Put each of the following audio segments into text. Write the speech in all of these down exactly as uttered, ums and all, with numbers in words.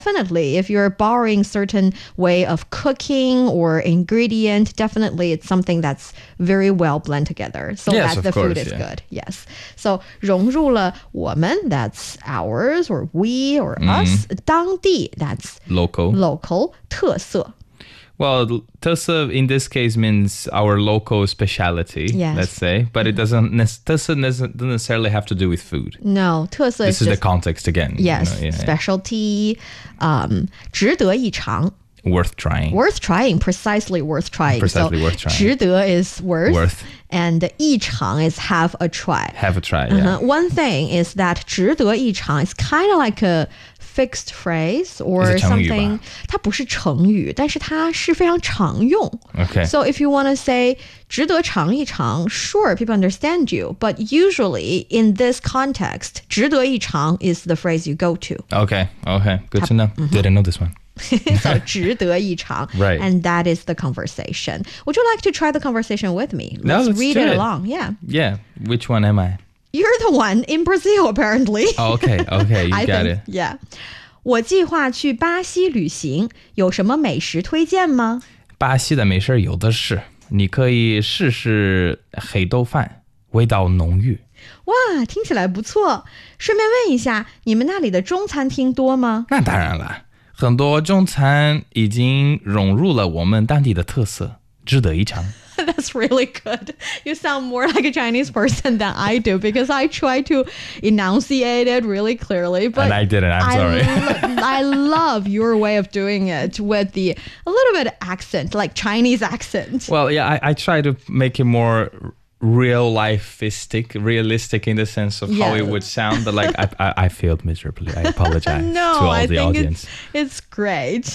Definitely, if you're borrowing certain way of cooking or ingredient, definitely it's something that's very well blend together so yes, that the course, food is yeah. good. Yes. So 融入了我们 that's ours or we or us. 当地 that's Local. local. 特色 Well, Tesa in this case means our local speciality, Yes. let's say, but it doesn't, nec- Tesa doesn't necessarily have to do with food. No, 特色 This is is the just context again. you yes, know, yeah, yeah. specialty. Um, 值得一尝 Worth trying. worth trying, precisely worth trying. Precisely so worth trying. 值得 is worth, Worth. and 一尝 is have a try. Have a try, yeah. Uh-huh. One thing is that 值得一尝 is kind of like a fixed phrase or It's a 成语吧。 something. 它不是成语，但是它是非常常用。 Okay. So if you want to say 值得尝一尝, sure, people understand you. But usually in this context, 值得一尝 is the phrase you go to. Okay, okay. Good to know. Didn't know this one. So 值得一尝. Right. And that is the conversation. Would you like to try the conversation with me? No, Let's let's read do it it. along. Yeah. Yeah. Which one am I? You're the one in Brazil, apparently. Oh, okay, okay. You I got think, it. yeah. 我计划去巴西旅行，有什么美食推荐吗？ 巴西的美食有的是，你可以试试黑豆饭，味道浓郁。 哇，听起来不错。顺便问一下，你们那里的中餐厅多吗？ 那当然了，很多中餐已经融入了我们当地的特色，值得一尝。 That's really good. You sound more like a Chinese person than I do because I try to enunciate it really clearly. But And I didn't, I'm I sorry. lo- I love your way of doing it with the a little bit of accent, like Chinese accent. Well, yeah, I, I try to make it more real life-istic, realistic in the sense of how Yeah. it would sound, but like I, I, I failed miserably. I apologize No, to all I the think audience. it's, it's great.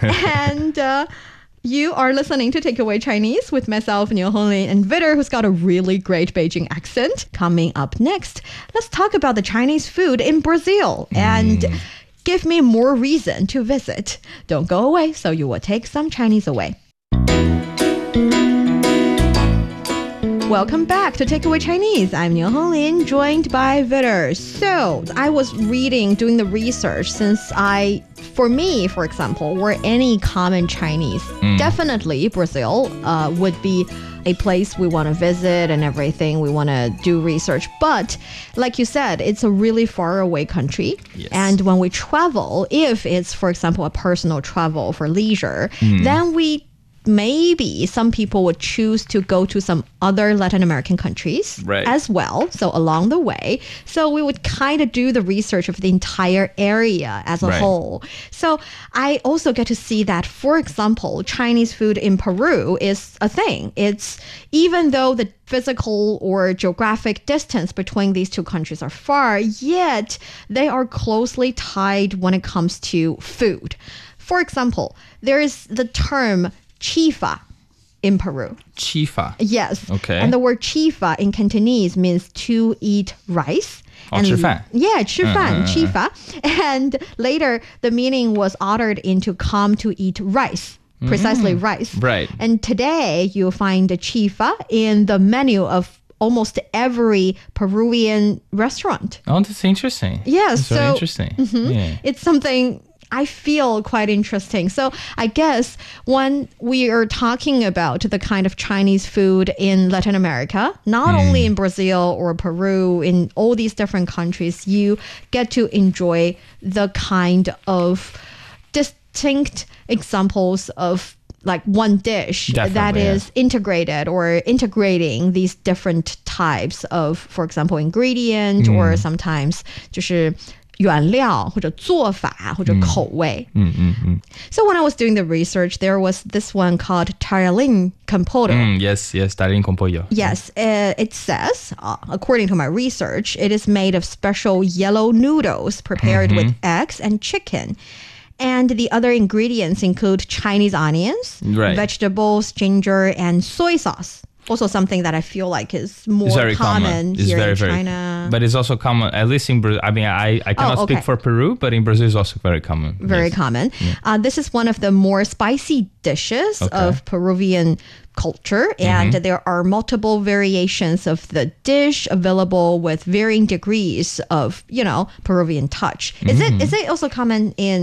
and uh, you are listening to Takeaway Chinese with myself, Niu Honglin, and Vitter, who's got a really great Beijing accent. Coming up next, let's talk about the Chinese food in Brazil and give me more reason to visit. Don't go away, so you will take some Chinese away. Welcome back to Takeaway Chinese. I'm Niu Honglin, joined by Vitter. So I was reading, doing the research since I, for me, for example, or any common Chinese, definitely Brazil uh, would be a place we want to visit and everything. We want to do research. But like you said, it's a really far away country. Yes. And when we travel, if it's, for example, a personal travel for leisure, then we maybe some people would choose to go to some other Latin American countries Right. as well. So along the way, so we would kind of do the research of the entire area as a Right. whole. So I also get to see that, for example, Chinese food in Peru is a thing. It's even though the physical or geographic distance between these two countries are far, yet they are closely tied when it comes to food. For example, there is the term chifa in Peru. Chifa. Yes. Okay. And the word chifa in Cantonese means to eat rice. Oh, and 吃饭. Yeah, 吃饭, chifa. And later, the meaning was altered into come to eat rice. Precisely rice. Right. And today, you'll find a chifa in the menu of almost every Peruvian restaurant. Oh, that's interesting. Yeah, that's very so- interesting. Yeah. It's something I feel quite interesting. So I guess when we are talking about the kind of Chinese food in Latin America, not only in Brazil or Peru, in all these different countries, you get to enjoy the kind of distinct examples of like one dish that Definitely, yeah. is integrated or integrating these different types of, for example, ingredient or sometimes 就是原料或者做法或者口味。So when I was doing the research, there was this one called Tayaling Campoto. Mm, yes, yes, Darin con pollo. Yes, uh, it says, uh, according to my research, it is made of special yellow noodles prepared with eggs and chicken. And the other ingredients include Chinese onions, Right. vegetables, ginger, and soy sauce. Also something that I feel like is more It's very common, common. It's here very, in very, China. but it's also common, at least in Brazil. I mean, I, I cannot Oh, okay. speak for Peru, but in Brazil it's also very common. Very Yes. common. Uh, this is one of the more spicy dishes Okay. of Peruvian culture, and there are multiple variations of the dish available with varying degrees of, you know, Peruvian touch. Is it is it also common in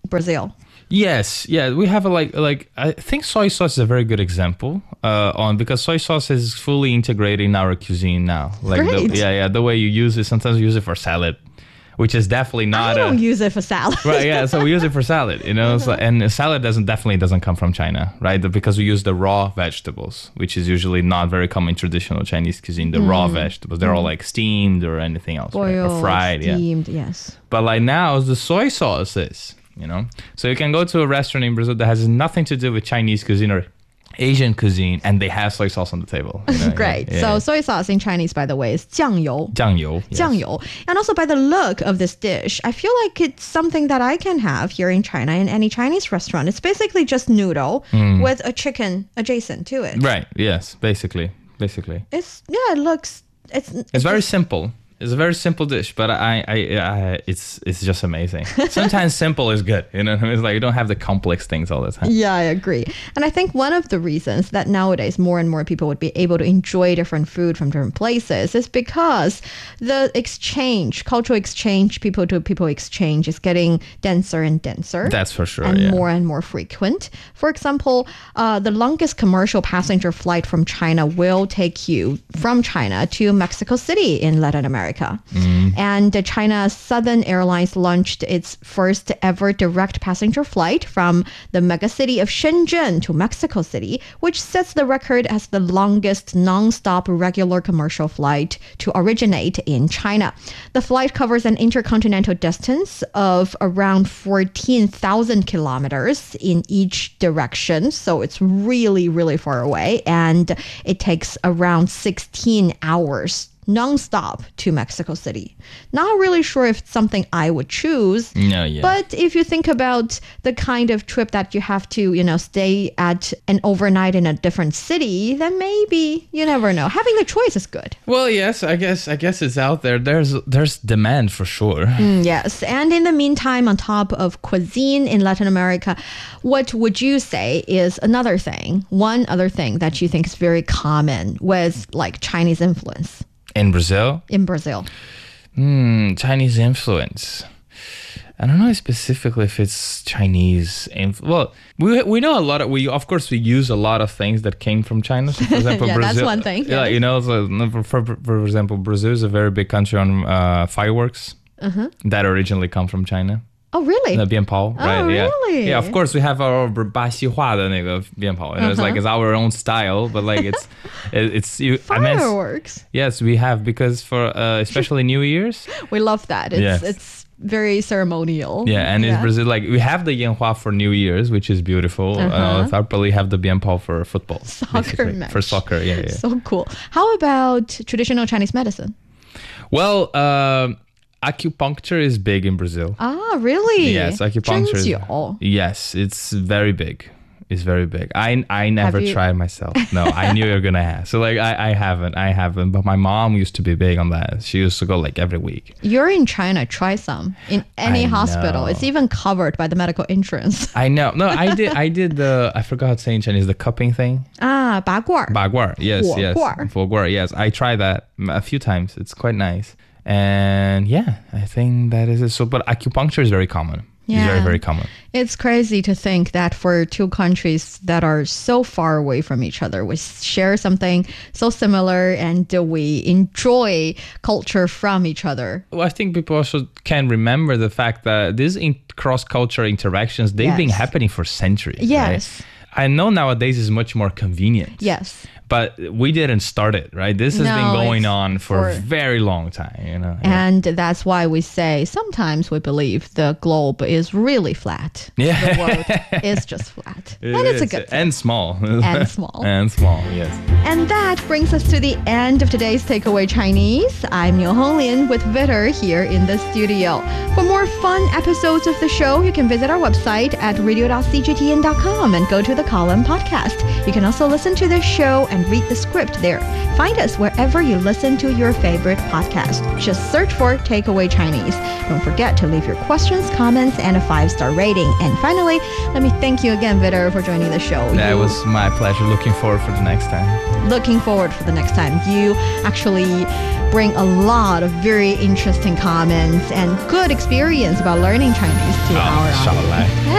Brazil. Yes, yeah, we have a like like I think soy sauce is a very good example uh, on because soy sauce is fully integrated in our cuisine now. Like Great. The, yeah, yeah, the way you use it. Sometimes we use it for salad, which is definitely not I don't a use it for salad. right. Yeah, so we use it for salad, you know. So, and salad doesn't definitely doesn't come from China, right? Because we use the raw vegetables, which is usually not very common in traditional Chinese cuisine. The raw vegetables, they're all like steamed or anything else, right? Boiled, Or fried, yeah. steamed, yes. But like now, the soy sauce is, you know, so you can go to a restaurant in Brazil that has nothing to do with Chinese cuisine or Asian cuisine, and they have soy sauce on the table. You know? Great. Yeah, yeah, so yeah. soy sauce in Chinese, by the way, is 酱油. 酱油, yes. 酱油. And also by the look of this dish, I feel like it's something that I can have here in China in any Chinese restaurant. It's basically just noodle with a chicken adjacent to it. Right. Yes. Basically. Basically. It's yeah, it looks it's It's very simple. It's a very simple dish, but I, I, I, it's, it's just amazing. Sometimes simple is good, you know. It's like you don't have the complex things all the time. Yeah, I agree. And I think one of the reasons that nowadays more and more people would be able to enjoy different food from different places is because the exchange, cultural exchange, people to people exchange is getting denser and denser. That's for sure. And yeah. more and more frequent. For example, uh, the longest commercial passenger flight from China will take you from China to Mexico City in Latin America. Mm. And uh, China Southern Airlines launched its first ever direct passenger flight from the megacity of Shenzhen to Mexico City, which sets the record as the longest non-stop regular commercial flight to originate in China. The flight covers an intercontinental distance of around fourteen thousand kilometers in each direction. So it's really, really far away. And it takes around sixteen hours non-stop to Mexico City. Not really sure if it's something I would choose. No, yeah. But if you think about the kind of trip that you have to, you know, stay at an overnight in a different city, then maybe you never know. Having the choice is good. Well, yes, I guess I guess it's out there. There's there's demand for sure. Mm, yes. And in the meantime, on top of cuisine in Latin America, what would you say is another thing, one other thing that you think is very common with like Chinese influence? In Brazil? In Brazil. Hmm, Chinese influence. I don't know specifically if it's Chinese influence. Well, we we know a lot of, we of course we use a lot of things that came from China. So for example, yeah, Brazil, that's one thing. Yeah, yes. you know, so for, for, for example, Brazil is a very big country on uh, fireworks uh-huh. that originally come from China. Oh, really? The 鞭炮, right? Oh, yeah. really? Yeah, of course we have our 巴西话的那个鞭炮. And it's like it's our own style, but like it's it, it's you. Fireworks. I mean, yes, we have because for uh, especially New Year's. We love that. It's Yes. it's very ceremonial. Yeah, and in Brazil, like we have the Yanhua for New Year's, which is beautiful. Uh-huh. Uh, probably have the 鞭炮 for football. Soccer match. For soccer, yeah, yeah. So cool. How about traditional Chinese medicine? Well, uh, acupuncture is big in Brazil. Ah, really? Yes, acupuncture. Is, 针灸. yes, it's very big. It's very big. I I never you- tried myself. No, I knew you were gonna have. So like I, I haven't. I haven't. But my mom used to be big on that. She used to go like every week. You're in China. Try some. In any I hospital. know. It's even covered by the medical insurance. I know. No, I did. I did the. I forgot how to say in Chinese the cupping thing. Ah, 拔罐. Bagwar. Yes, Guar, yes. guar. Guar. Yes, I tried that a few times. It's quite nice. And yeah, I think that is it. So, but acupuncture is very common. It's very, Yeah. very common. It's crazy to think that for two countries that are so far away from each other, we share something so similar and we enjoy culture from each other. Well, I think people also can remember the fact that these in cross-cultural interactions, they've been Yes. happening for centuries. Yes. Right? I know nowadays is much more convenient. Yes. But we didn't start it, right? This has No, been going it's on for, a for- very long time, you know. Yeah. And that's why we say sometimes we believe the globe is really flat. Yeah. The world is just flat. It and it's a is. good thing. And small. And small. and small, yes. And that brings us to the end of today's Takeaway Chinese. I'm Niu Honglin with Vitter here in the studio. For more fun episodes of the show, you can visit our website at radio dot c g t n dot com and go to the column podcast. You can also listen to this show and and read the script there. Find us wherever you listen to your favorite podcast. Just search for Takeaway Chinese. Don't forget to leave your questions, comments, and a five-star rating. And finally, let me thank you again, Vitor, for joining the show. That You- was my pleasure. Looking forward for the next time. looking forward for the next time. You actually bring a lot of very interesting comments and good experience about learning Chinese to our audience. Inshallah.